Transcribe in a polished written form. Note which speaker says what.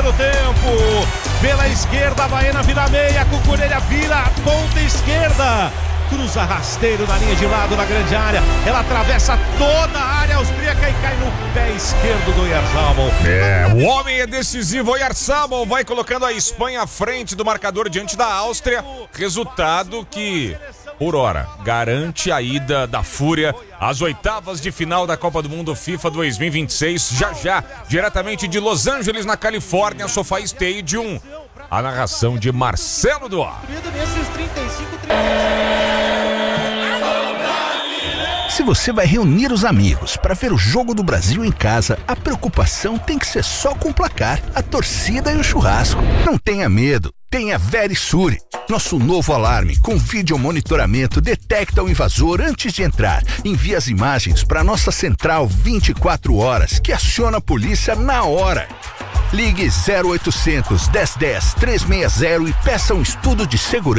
Speaker 1: primeiro tempo. Pela esquerda, a Baena vira meia, Cucurella vira a ponta esquerda. Cruza rasteiro na linha de lado da grande área. Ela atravessa toda a área austríaca e cai no pé esquerdo do Oyarzabal.
Speaker 2: O homem é decisivo. Oyarzabal vai colocando a Espanha à frente do marcador diante da Áustria. Resultado que, por hora, garante a ida da Fúria às oitavas de final da Copa do Mundo FIFA 2026. Já, diretamente de Los Angeles, na Califórnia, SoFi Stadium. A narração de Marcelo Duarte.
Speaker 3: Se você vai reunir os amigos para ver o jogo do Brasil em casa, a preocupação tem que ser só com o placar, a torcida e o churrasco. Não tenha medo, tenha Verisure. Nosso novo alarme com vídeo monitoramento detecta o invasor antes de entrar. Envia as imagens para nossa central 24 horas, que aciona a polícia na hora. Ligue 0800 1010 360 e peça um estudo de segurança.